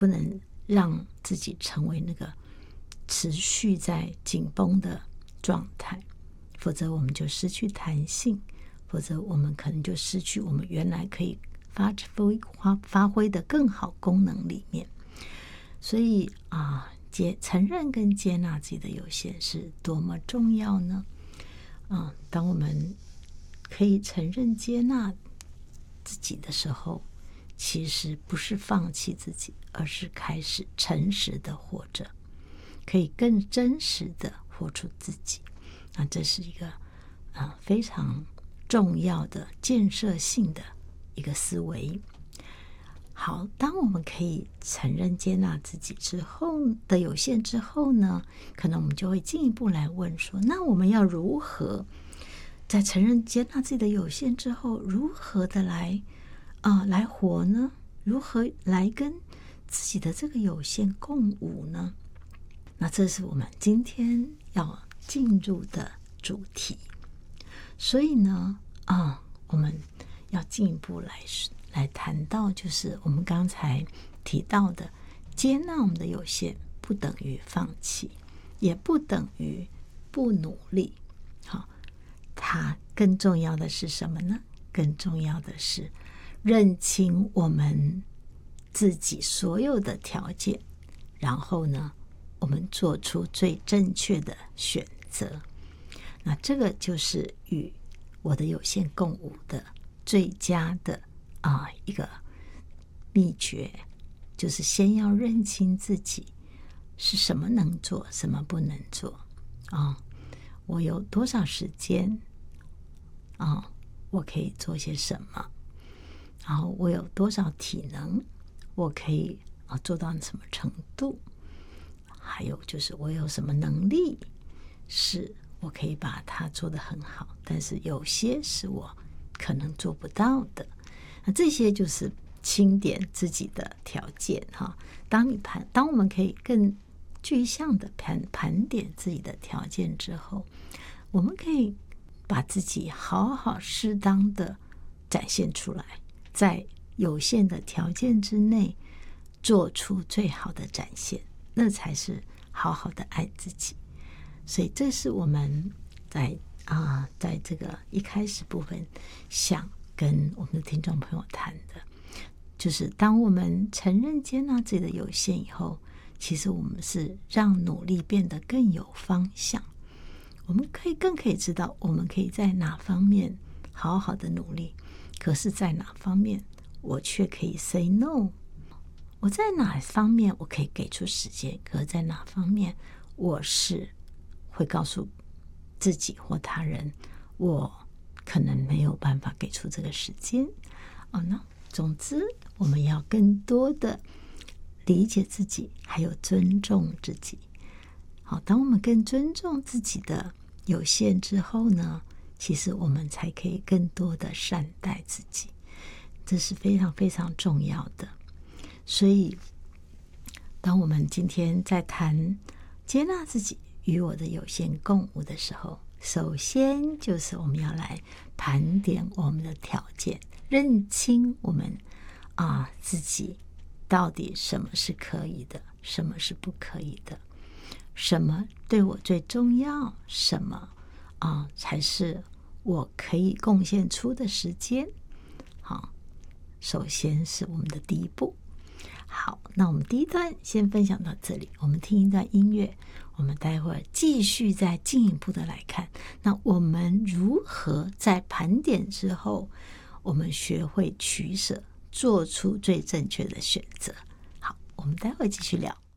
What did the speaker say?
不能让自己成为那个持续在紧绷的状态，否则我们就失去弹性，否则我们可能就失去我们原来可以发挥的更好功能里面。所以承认跟接纳自己的有限是多么重要呢？当我们可以承认接纳自己的时候，其实不是放弃自己，而是开始诚实的活着，可以更真实的活出自己。那这是一个非常重要的建设性的一个思维。好，当我们可以承认接纳自己之后的有限之后呢，可能我们就会进一步来问说，那我们要如何在承认接纳自己的有限之后，如何的来活呢？如何来跟自己的这个有限共舞呢？那这是我们今天要进入的主题。所以呢我们要进一步来谈到，就是我们刚才提到的，接纳我们的有限不等于放弃，也不等于不努力。好，它更重要的是什么呢？更重要的是认清我们自己所有的条件，然后呢，我们做出最正确的选择。那这个就是与我的有限共舞的最佳的一个秘诀，就是先要认清自己是什么能做，什么不能做我有多少时间我可以做些什么，然后我有多少体能，我可以做到什么程度，还有就是我有什么能力是我可以把它做得很好，但是有些是我可能做不到的。那这些就是清点自己的条件当我们可以更具象的盘点自己的条件之后，我们可以把自己好好适当的展现出来，在有限的条件之内做出最好的展现，那才是好好的爱自己。所以这是我们在这个一开始部分想跟我们的听众朋友谈的，就是当我们承认接纳自己的有限以后，其实我们是让努力变得更有方向。我们更可以知道我们可以在哪方面好好的努力，可是在哪方面我却可以 say no， 我在哪方面我可以给出时间，可是在哪方面我是会告诉自己或他人我可能没有办法给出这个时间那总之我们要更多的理解自己，还有尊重自己。好，当我们更尊重自己的有限之后呢，其实我们才可以更多的善待自己，这是非常非常重要的。所以当我们今天在谈接纳自己与我的有限共舞的时候，首先就是我们要来盘点我们的条件，认清我们自己到底什么是可以的，什么是不可以的，什么对我最重要，什么才是我可以贡献出的时间。好，首先是我们的第一步。好，那我们第一段先分享到这里，我们听一段音乐，我们待会儿继续再进一步的来看，那我们如何在盘点之后，我们学会取舍，做出最正确的选择。好，我们待会儿继续聊。